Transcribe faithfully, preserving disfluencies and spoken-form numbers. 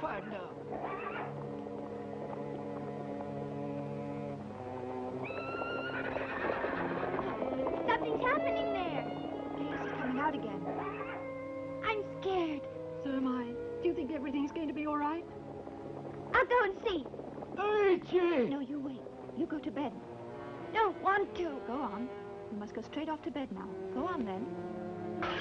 quiet now. Something's happening there. Yes, he's coming out again. I'm scared. So am I. Do you think everything's going to be all right? I'll go and see. Archie! No, you wait. You go to bed. Don't want to. Go on. You must go straight off to bed now. Go on, then.